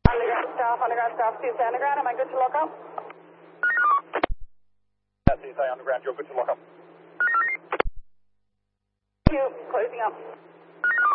Underground staff, CSA underground, am I good to lock up? Yeah, CSA underground, you're good to lock up. Thank you, closing up.